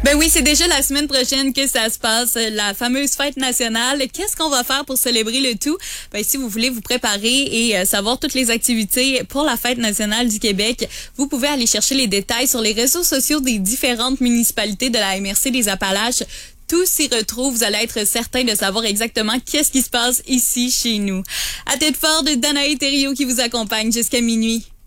Ben oui, c'est déjà la semaine prochaine que ça se passe, la fameuse fête nationale. Qu'est-ce qu'on va faire pour célébrer le tout? Ben, si vous voulez vous préparer et savoir toutes les activités pour la fête nationale du Québec, vous pouvez aller chercher les détails sur les réseaux sociaux des différentes municipalités de la MRC des Appalaches. Tout s'y retrouve. Vous allez être certain de savoir exactement qu'est-ce qui se passe ici chez nous. À tête forte, Danae Thériault qui vous accompagne jusqu'à minuit.